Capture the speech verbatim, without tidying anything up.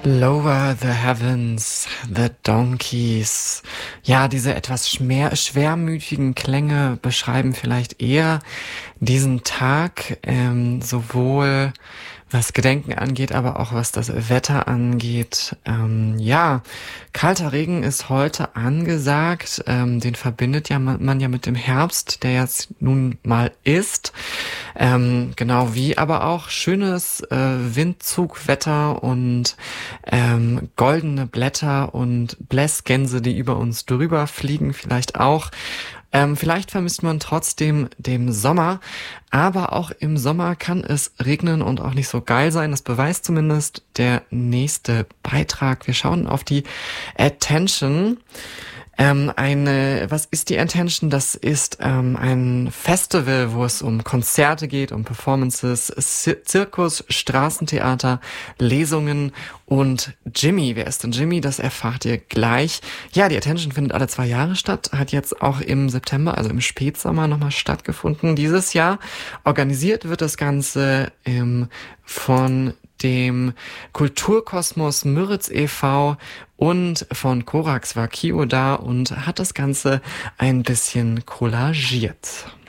Lower the Heavens, the Donkeys. Ja, diese etwas schmer- schwermütigen Klänge beschreiben vielleicht eher diesen Tag, ähm, sowohl was Gedenken angeht, aber auch was das Wetter angeht. Ähm, ja, kalter Regen ist heute angesagt. Ähm, den verbindet ja man, man ja mit dem Herbst, der jetzt nun mal ist. Ähm, genau wie aber auch schönes äh, Windzugwetter und ähm, goldene Blätter und Blässgänse, die über uns drüber fliegen, vielleicht auch. Ähm, vielleicht vermisst man trotzdem den Sommer, aber auch im Sommer kann es regnen und auch nicht so geil sein. Das beweist zumindest der nächste Beitrag. Wir schauen auf die Attention. Ähm, eine, was ist die Attention? Das ist ähm, ein Festival, wo es um Konzerte geht, um Performances, Zir- Zirkus, Straßentheater, Lesungen und Jimmy. Wer ist denn Jimmy? Das erfahrt ihr gleich. Ja, die Attention findet alle zwei Jahre statt, hat jetzt auch im September, also im Spätsommer nochmal stattgefunden dieses Jahr. Organisiert wird das Ganze ähm, von dem Kulturkosmos Müritz e V und von Korax war Kio da und hat das Ganze ein bisschen collagiert.